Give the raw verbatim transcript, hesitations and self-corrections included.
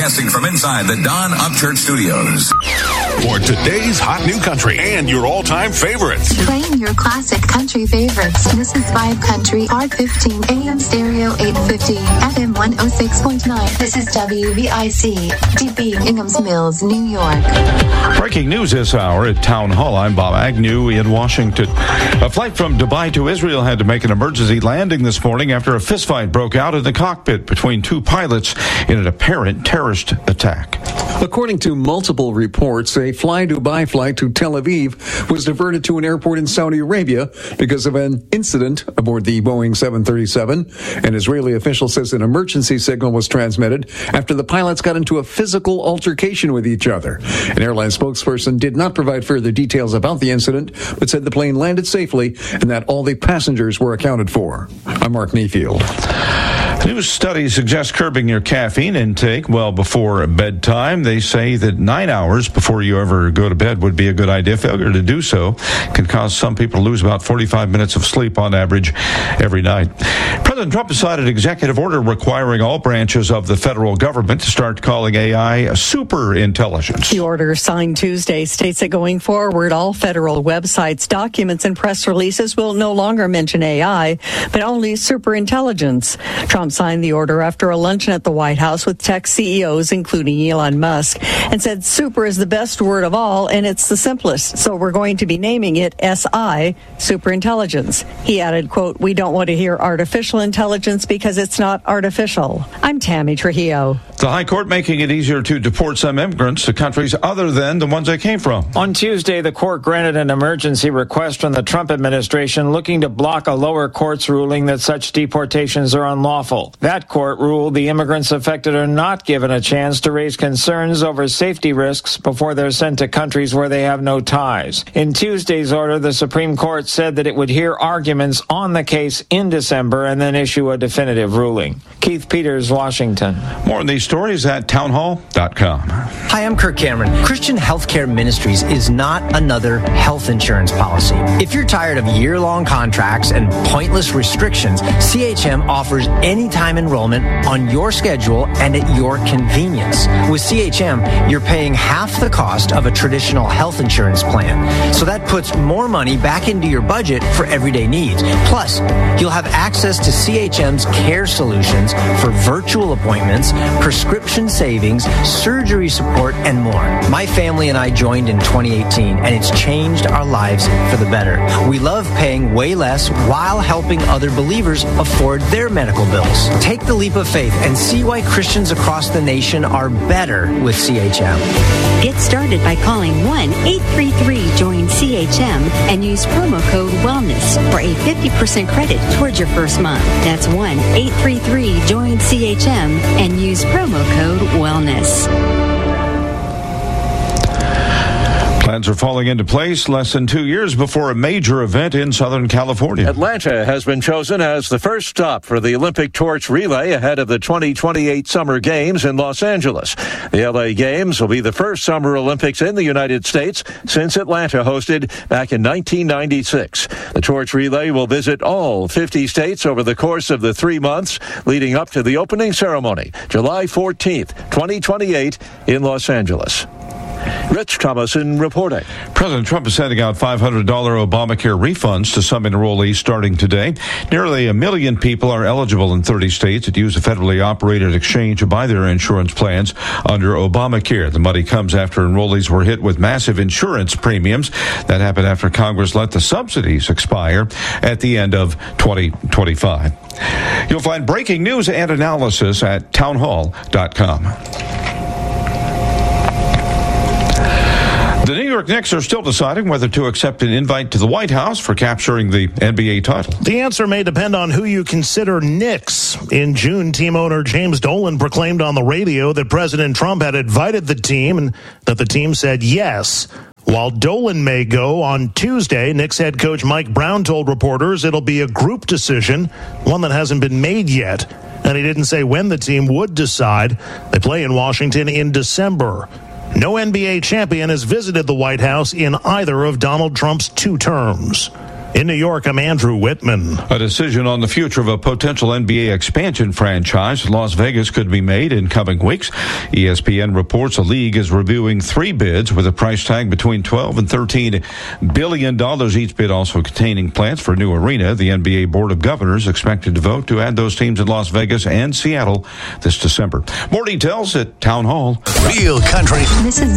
Broadcasting from inside the Don Upchurch Studios. For today's hot new country and your all-time favorites. Playing your classic country favorites. This is Vibe Country, R fifteen, A M stereo eight fifty, F M one oh six point nine. This is W V I C, D B Ingham's Mills, New York. Breaking news this hour at Town Hall. I'm Bob Agnew in Washington. A flight from Dubai to Israel had to make an emergency landing this morning after a fistfight broke out in the cockpit between two pilots in an apparent terrorist attack. According to multiple reports, a Fly Dubai flight to Tel Aviv was diverted to an airport in Saudi Arabia because of an incident aboard the Boeing seven thirty-seven. An Israeli official says an emergency signal was transmitted after the pilots got into a physical altercation with each other. An airline spokesperson did not provide further details about the incident, but said the plane landed safely and that all the passengers were accounted for. I'm Mark Mayfield. New studies suggest curbing your caffeine intake well before bedtime. They say that nine hours before you ever go to bed would be a good idea. Failure to do so can cause some people to lose about forty-five minutes of sleep on average every night. President Trump signed an executive order requiring all branches of the federal government to start calling A I super intelligence. The order signed Tuesday states that going forward, all federal websites, documents, and press releases will no longer mention A I, but only super intelligence. Trump signed the order after a luncheon at the White House with tech C E Os, including Elon Musk, and said super is the best word of all and it's the simplest, so we're going to be naming it S I, superintelligence. He added, quote, "We don't want to hear artificial intelligence because it's not artificial." I'm Tammy Trujillo. The High Court making it easier to deport some immigrants to countries other than the ones they came from. On Tuesday, the court granted an emergency request from the Trump administration looking to block a lower court's ruling that such deportations are unlawful. That court ruled the immigrants affected are not given a chance to raise concerns over safety risks before they're sent to countries where they have no ties. In Tuesday's order, the Supreme Court said that it would hear arguments on the case in December and then issue a definitive ruling. Keith Peters, Washington. More on these stories at townhall dot com. Hi, I'm Kirk Cameron. Christian Healthcare Ministries is not another health insurance policy. If you're tired of year-long contracts and pointless restrictions, C H M offers anytime enrollment on your schedule and at your convenience. With C H M, you're paying half the cost of a traditional health insurance plan. So that puts more money back into your budget for everyday needs. Plus, you'll have access to C H M's care solutions for virtual appointments, prescription savings, surgery support, and more. My family and I joined in twenty eighteen, and it's changed our lives for the better. We love paying way less while helping other believers afford their medical bills. Take the leap of faith and see why Christians across the nation are better with C H M. Get started by calling one eight three three join C H M and use promo code WELLNESS for a fifty percent credit towards your first month. That's one eight three three join C H M and use promo code WELLNESS. Plans are falling into place less than two years before a major event in Southern California. Atlanta has been chosen as the first stop for the Olympic torch relay ahead of the twenty twenty-eight Summer Games in Los Angeles. The L A Games will be the first Summer Olympics in the United States since Atlanta hosted back in nineteen ninety-six. The torch relay will visit all fifty states over the course of the three months leading up to the opening ceremony, July fourteenth, twenty twenty-eight in Los Angeles. Rich Thomason reporting. President Trump is sending out five hundred dollars Obamacare refunds to some enrollees starting today. Nearly a million people are eligible in thirty states that use a federally operated exchange to buy their insurance plans under Obamacare. The money comes after enrollees were hit with massive insurance premiums. That happened after Congress let the subsidies expire at the end of twenty twenty-five. You'll find breaking news and analysis at townhall dot com. The New York Knicks are still deciding whether to accept an invite to the White House for capturing the N B A title. The answer may depend on who you consider Knicks. In June, team owner James Dolan proclaimed on the radio that President Trump had invited the team and that the team said yes. While Dolan may go, on Tuesday, Knicks head coach Mike Brown told reporters it'll be a group decision, one that hasn't been made yet. And he didn't say when the team would decide. They play in Washington in December. No N B A champion has visited the White House in either of Donald Trump's two terms. In New York, I'm Andrew Whitman. A decision on the future of a potential N B A expansion franchise in Las Vegas could be made in coming weeks. E S P N reports the league is reviewing three bids with a price tag between twelve and thirteen billion dollars. Each bid also containing plans for a new arena. The N B A Board of Governors expected to vote to add those teams in Las Vegas and Seattle this December. More details at Town Hall. Real country. This is